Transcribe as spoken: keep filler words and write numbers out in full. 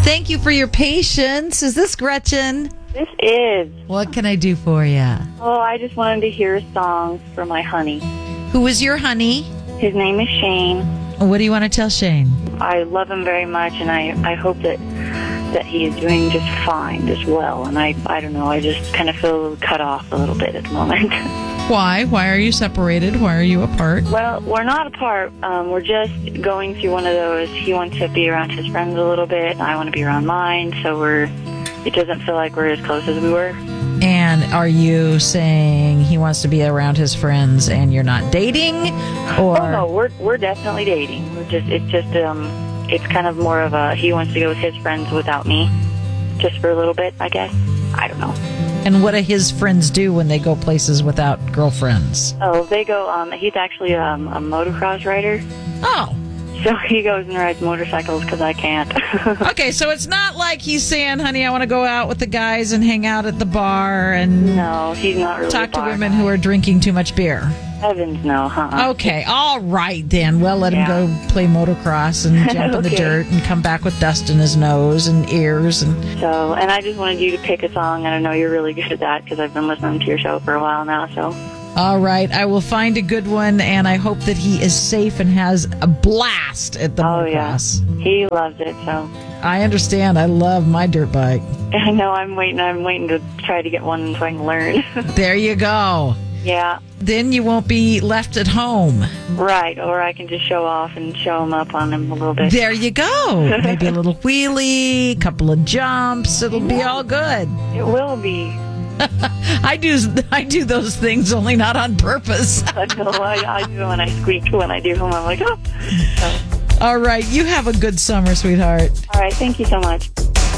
Thank you for your patience. Is this Gretchen? This is. What can I do for you? Oh, I just wanted to hear a song for my honey. Who is your honey? His name is Shane. What do you want to tell Shane? I love him very much, and I, I hope that that he is doing just fine, just well. And I, I don't know, I just kind of feel cut off a little bit at the moment. Why? Why are you separated? Why are you apart? Well, we're not apart. Um, we're just going through one of those. He wants to be around his friends a little bit, and I want to be around mine. So we're. It doesn't feel like we're as close as we were. And are you saying he wants to be around his friends, and you're not dating? Or oh no, we're we're definitely dating. We're just. It's just. Um. It's kind of more of a. He wants to go with his friends without me, just for a little bit, I guess. I don't know. And what do his friends do when they go places without girlfriends? Oh, they go, um, he's actually um, a motocross rider. Oh. So he goes and rides motorcycles because I can't. Okay, so it's not like he's saying, honey, I want to go out with the guys and hang out at the bar and no, he's not really talk a to bar women guy. who are drinking too much beer. Heavens no, huh? Okay, all right then. Well, let Yeah. him go play motocross and jump in the Okay. dirt and come back with dust in his nose and ears. And So, and I just wanted you to pick a song, and I know you're really good at that because I've been listening to your show for a while now, so. all right, I will find a good one, and I hope that he is safe and has a blast at the Oh, yeah. motocross. He loves it, so. I understand. I love my dirt bike. I know I'm waiting, I'm waiting to try to get one so I can learn. There you go. Yeah, Then you won't be left at home. right, or I can just show off and show him up on him a little bit. There you go. Maybe a little wheelie, couple of jumps. It'll be all good. It will be. I do I do those things, only not on purpose. I know, I, I do when I squeak, when I do them, I'm like, oh. So, All right. You have a good summer, sweetheart. all right, thank you so much.